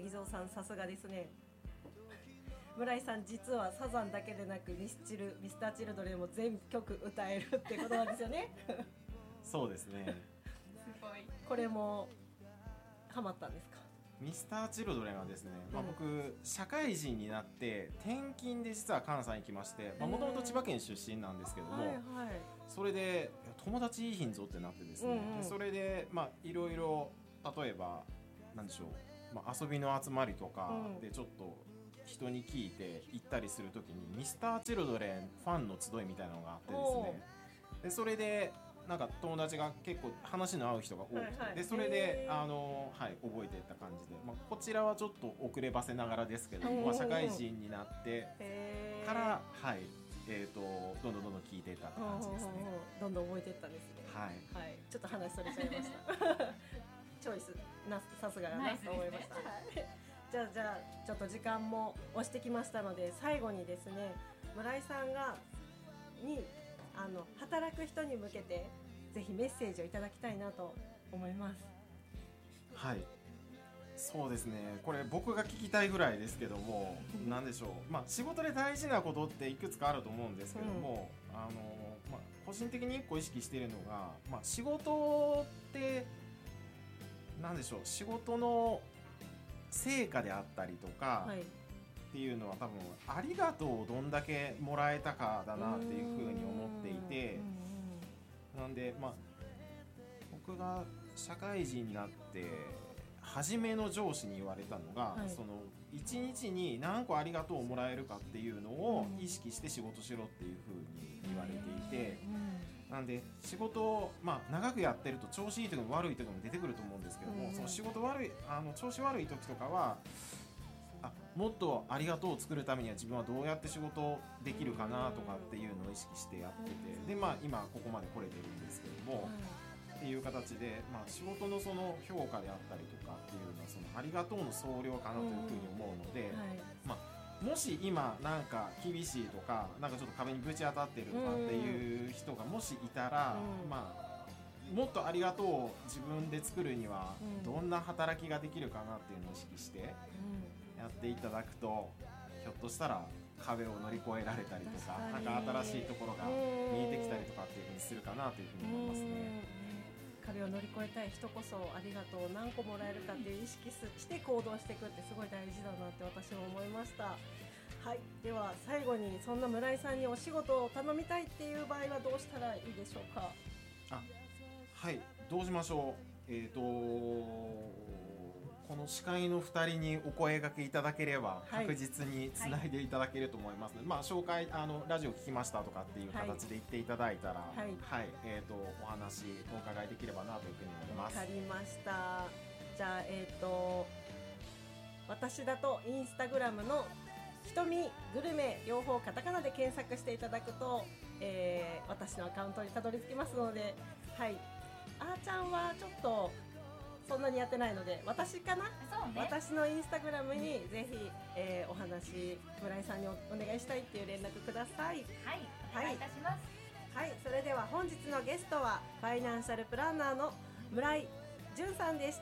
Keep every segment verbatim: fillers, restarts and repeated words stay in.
ギゾーさんさすがですね。村井さん実はサザンだけでなくミスチル、ミスターチルドレンも全曲歌えるってことなんですよね。 そうですね。 すごい。 これもハマったんですか？ ミスターチルドレンはですね、まあ、僕社会人になって転勤で実は関西に来まして、もともと千葉県出身なんですけども、 はいはい、 それで友達いいひんぞってなってですね、 うんうん、 でそれでまあいろいろ例えばなんでしょう、まあ、遊びの集まりとかでちょっと人に聞いて行ったりするときに、ミスターチルドレンファンの集いみたいなのがあってですね、でそれでなんか友達が結構話の合う人が多くて、はいはい、でそれであの、はい、覚えていった感じで、まあ、こちらはちょっと遅ればせながらですけど、まあ、社会人になってから、はい、えーと、どんどんどんどん聞いていったって感じですね。 どんどん覚えていったんですね。 はい、 はい、ちょっと話それちゃいましたチョイスなさすがやなと思いました、ね、じゃあじゃあちょっと時間も押してきましたので、最後にですね、村井さんがにあの働く人に向けてぜひメッセージをいただきたいなと思います。 はい、そうですね、これ僕が聞きたいぐらいですけども、なんでしょう、まあ、仕事で大事なことっていくつかあると思うんですけども、うん、あのまあ、個人的にいっこ意識しているのが、まあ、仕事ってなんでしょう、仕事の成果であったりとか、はい、っていうのは多分ありがとうをどんだけもらえたかだなっていうふうに思っていて、なんでまあ僕が社会人になって初めの上司に言われたのが、はい、そのいちにちに何個ありがとうをもらえるかっていうのを意識して仕事しろっていうふうに言われていて、なんで仕事を、まあ、長くやってると調子いい時も悪い時も出てくると思うんですけども、その仕事悪いあの調子悪い時とかはあもっとありがとうを作るためには自分はどうやって仕事できるかなとかっていうのを意識してやってて、でまあ今ここまで来れてるんですけども、っていう形で、まあ、仕事のその評価であったりとかっていうのはそのありがとうの総量かなというふうに思うので、まあ、もし今なんか厳しいとかなんかちょっと壁にぶち当たってるとかっていう人がもしいたら、まあもっとありがとうを自分で作るにはどんな働きができるかなっていうのを意識してやっていただくと、ひょっとしたら壁を乗り越えられたりとか、なんか新しいところが見えてきたりとかっていうふうにするかなというふうに思いますね。 壁を乗り越えたい人こそありがとうを何個もらえるかっていう意識して行動していくってすごい大事だなって私も思いました。はい、では最後にそんな村井さんにお仕事を頼みたいっていう場合はどうしたらいいでしょうか？ あ、はい、どうしましょう。えーとこの司会のふたりにお声掛けいただければ確実につないでいただけると思いますので、はい、まあ、紹介あのラジオ聞きましたとかっていう形で言っていただいたら、はいはい、えーとお話お伺いできればなというふうに思います。 わかりました。じゃあ、えーと私だとインスタグラムのひとみグルメ両方カタカナで検索していただくと、えー、私のアカウントにたどり着きますので、はい、あーちゃんはちょっとそんなにやってないので私かな、そうね、私のインスタグラムにぜひ、えー、お話村井さんに お, お願いしたいっていう連絡ください。 はい、お願いいたします。 はい、はい、それでは本日のゲストはファイナンシャルプランナーの村井淳さんでした。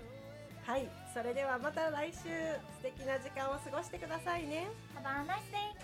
はい、それではまた来週素敵な時間を過ごしてくださいね。 Have a nice day.